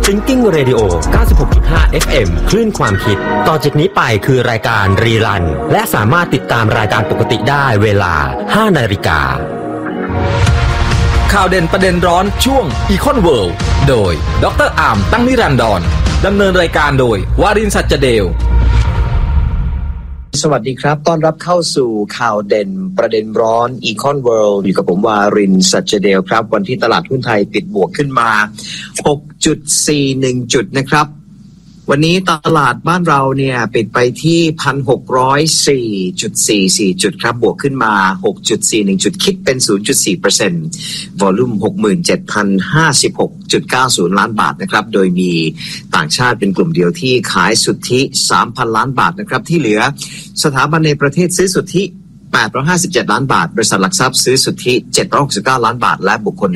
Thinking Radio 96.5 FM คลื่นความคิดต่อจากนี้ไปคือรายการรีรันและสามารถติดตามรายการปกติได้เวลา 5 นาฬิกาข่าวเด่นประเด็นร้อนช่วง Econ World โดยดร.อามตั้งนิรันดรดำเนินรายการโดยวารินทร์ สัจเดลสวัสดีครับต้อนรับเข้าสู่ข่าวเด่นประเด็นร้อน Econ World อยู่กับผมวารินทร์ สัจเดลครับวันที่ตลาดหุ้นไทยปิดบวกขึ้นมา 6.41 จุดนะครับวันนี้ตลาดบ้านเราเนี่ยปิดไปที่ 1,604.44 จุดครับบวกขึ้นมา 6.41 จุดคิดเป็น 0.4% วอลุ่ม 67,056.90 ล้านบาทนะครับโดยมีต่างชาติเป็นกลุ่มเดียวที่ขายสุทธิ 3,000 ล้านบาทนะครับที่เหลือสถาบันในประเทศซื้อสุทธิ857ล้านบาทบริษัทหลักทรัพย์ซื้อสุทธิ769ล้านบาทและบุคคล